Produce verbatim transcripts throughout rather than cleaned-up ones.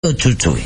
Chuchuy.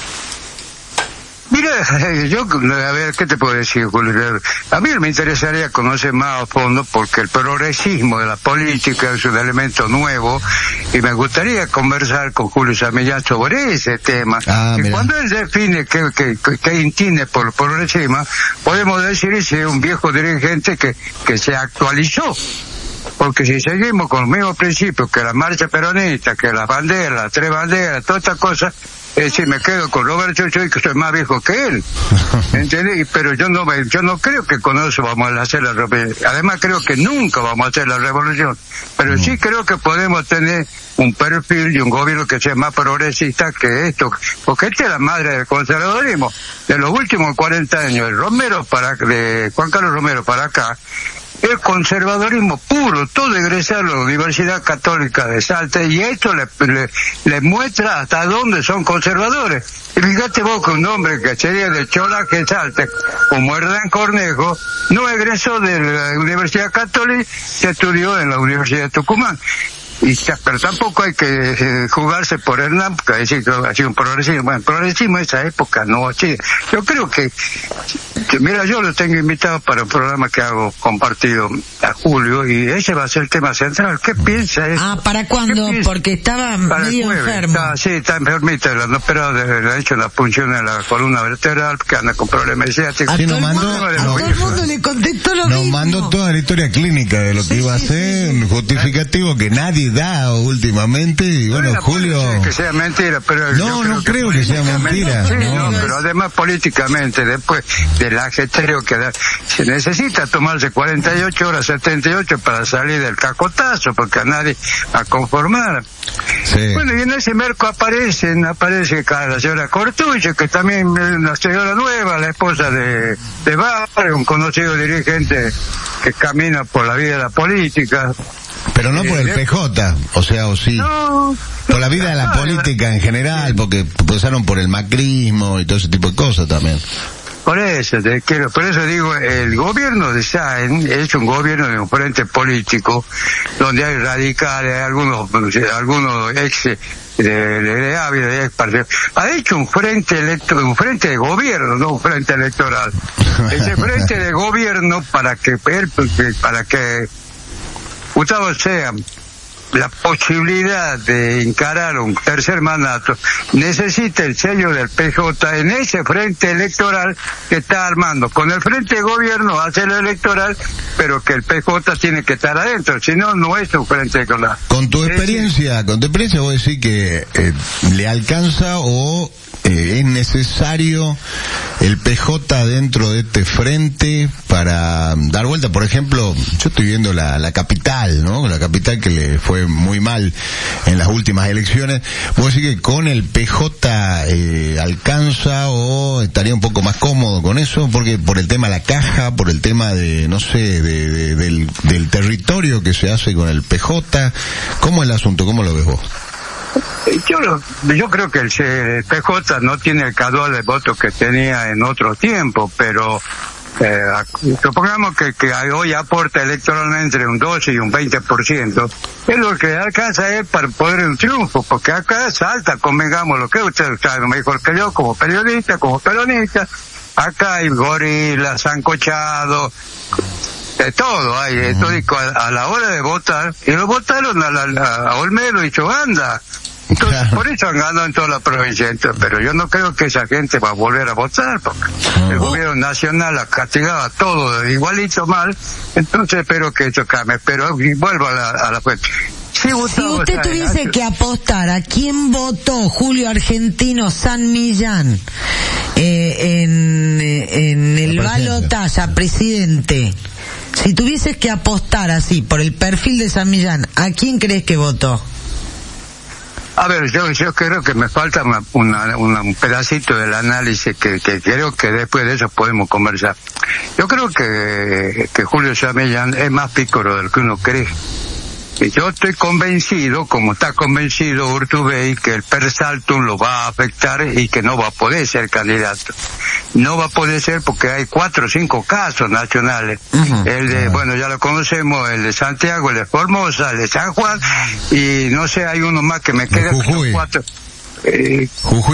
Mira, yo, a ver, ¿qué te puedo decir, Julio? A mí me interesaría conocer más a fondo porque el progresismo de la política es un elemento nuevo y me gustaría conversar con Julio Zamillán sobre ese tema. Ah, y cuando él define qué, qué, qué entiende por progresismo, podemos decir que es un viejo dirigente que, que se actualizó. Porque si seguimos con los mismos principios que la marcha peronista, que las banderas, las tres banderas, todas estas cosas, es decir, me quedo con Roberto Chuchuy, que soy más viejo que él, ¿entendés? Pero yo no yo no creo que con eso vamos a hacer la revolución. Además creo que nunca vamos a hacer la revolución, pero sí creo que podemos tener un perfil y un gobierno que sea más progresista que esto, porque esta es la madre del conservadurismo. De los últimos cuarenta años, el Romero para, de Juan Carlos Romero para acá, el conservadorismo puro, todo egresado a la Universidad Católica de Salta, y esto le, le, le muestra hasta dónde son conservadores. Y fíjate vos que un hombre que sería de Cholaje Salta, como Hernán Cornejo, no egresó de la Universidad Católica, se estudió en la Universidad de Tucumán. Y, pero tampoco hay que eh, jugarse por Hernán, porque decir que ha sido un progresismo. Bueno, progresismo en esa época no, sí. Yo creo que, que, mira, yo lo tengo invitado para un programa que hago compartido a Julio, y ese va a ser el tema central. ¿Qué piensa él? Ah, ¿para cuándo? Porque estaba para medio enfermo. Está, sí, está enfermita, lo han operado, le han hecho la punción en la columna vertebral, que anda con problemas ciáticos. Sí, nos mandó, a todo el mundo le contestó lo nos mismo. mandó toda la historia clínica de lo que sí, iba a sí, ser, sí, un justificativo que nadie da últimamente, y bueno, bueno, Julio... que sea mentira, pero no, no creo que, que sea mentira. Sí, no, no, pero además políticamente, después del ajetreo que da, se necesita tomarse cuarenta y ocho horas, setenta y ocho para salir del cacotazo, porque a nadie va a conformar. Sí. Bueno, y en ese marco aparecen, aparece la señora Cortuche, que también es una señora nueva, la esposa de, de Barrio, un conocido dirigente que camina por la vida de la política. Pero no por el P J, o sea, o sí. No, por la vida de la política en general, porque pasaron por el macrismo y todo ese tipo de cosas también. Por eso te quiero, por eso digo, el gobierno de Sáenz es un gobierno de un frente político donde hay radicales, hay algunos, algunos ex de, de, de Ávila, de ex partido. Ha hecho un frente electo, un frente de gobierno, no un frente electoral. Ese frente de gobierno para que para que Gustavo sea la posibilidad de encarar un tercer mandato, necesita el sello del P J en ese frente electoral que está armando. Con el frente de gobierno hace el electoral, pero que el P J tiene que estar adentro, si no, no es un frente electoral. Con tu experiencia, con tu experiencia vos decís que eh, le alcanza o eh, es necesario el P J dentro de este frente para dar vuelta. Por ejemplo, yo estoy viendo la, la capital, ¿no? La capital que le fue muy mal en las últimas elecciones. ¿Vos decís que con el P J eh, alcanza o estaría un poco más cómodo con eso? Porque por el tema de la caja, por el tema de, no sé, de, de, del, del territorio que se hace con el P J. ¿Cómo es el asunto? ¿Cómo lo ves vos? Yo, yo creo que el, el P J no tiene el caudal de votos que tenía en otro tiempo, pero eh, supongamos que, que hoy aporta electoralmente entre un doce y un veinte por ciento. Es lo que alcanza él para poder un triunfo, porque acá Salta, convengamos lo que usted sabe mejor que yo, como periodista, como peronista, acá hay gorilas, sancochados, de todo hay, de todo, y a, a la hora de votar, y lo votaron a, la, a Olmedo y Chobanda. Entonces, claro, por eso han ganado en toda la provincia. Entonces, pero yo no creo que esa gente va a volver a votar, porque el gobierno nacional ha castigado a todo igualito mal. Entonces espero que eso cambie, pero vuelvo a la, a la fuente. Si usted tuviese que apostar a quién votó Julio Argentino San Millán eh, en, en el balotaje a presidente, si tuvieses que apostar así por el perfil de San Millán, ¿a quién crees que votó? A ver, yo yo creo que me falta una, una, una, un pedacito del análisis que, que creo que después de eso podemos conversar. Yo creo que, que Julio San Millán es más pícaro del que uno cree. Y yo estoy convencido, como está convencido Urtubey, que el Persaltum lo va a afectar y que no va a poder ser candidato. No va a poder ser porque hay cuatro o cinco casos nacionales. Uh-huh. El de, bueno, ya lo conocemos, el de Santiago, el de Formosa, el de San Juan, y no sé, hay uno más que me queda. Cuatro. eh, Jujuy